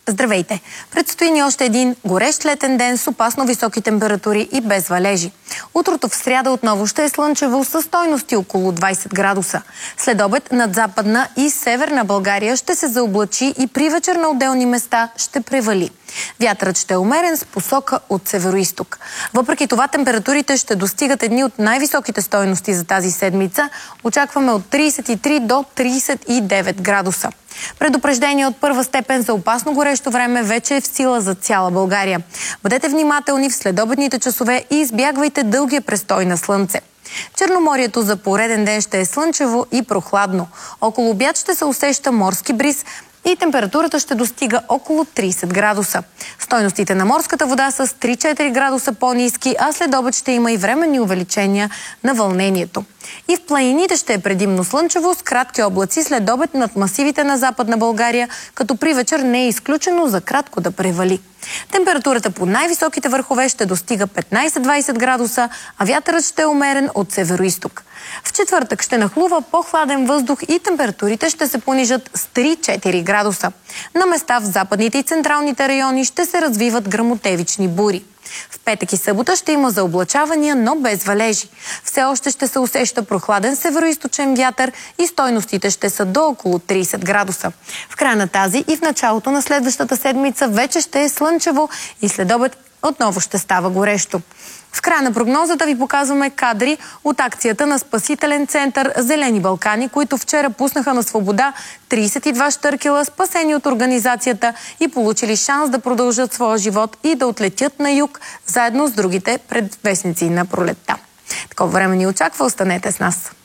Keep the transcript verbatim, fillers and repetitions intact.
Здравейте! Предстои ни още един горещ летен ден с опасно високи температури и без валежи. Утрото в сряда отново ще е слънчево със стойности около двайсет градуса. След обед над Западна и Северна България ще се заоблачи и при вечер на отделни места ще превали. Вятърът ще е умерен с посока от североизток. Въпреки това температурите ще достигат едни от най-високите стойности за тази седмица. Очакваме от трийсет и три до трийсет и девет градуса. Предупреждение от първа степен за опасно горещо време вече е в сила за цяла България. Бъдете внимателни в следобедните часове и избягвайте дългия престой на слънце. Черноморието за пореден ден ще е слънчево и прохладно. Около обяд ще се усеща морски бриз и температурата ще достига около трийсет градуса. Стойностите на морската вода са с три-четири градуса по-ниски, а след обед ще има и временни увеличения на вълнението. И в планините ще е предимно слънчево с кратки облаци след обед над масивите на Западна България, като при вечер не е изключено за кратко да превали. Температурата по най-високите върхове ще достига петнайсет-двайсет градуса, а вятърът ще е умерен от североизток. В четвъртък ще нахлува по-хладен въздух и температурите ще се понижат с три-четири градуса. На места в западните и централните райони ще се развиват гръмотевични бури. В петък и събота ще има заоблачавания, но без валежи. Все още ще се усеща прохладен североизточен вятър и стойностите ще са до около трийсет градуса. В края на тази и в началото на следващата седмица вече ще е слънчево и след обед отново ще става горещо. В края на прогнозата ви показваме кадри от акцията на спасителен център Зелени Балкани, които вчера пуснаха на свобода трийсет и два щъркела, спасени от организацията и получили шанс да продължат своя живот и да отлетят на юг, заедно с другите предвестници на пролетта. Такова време ни очаква, останете с нас.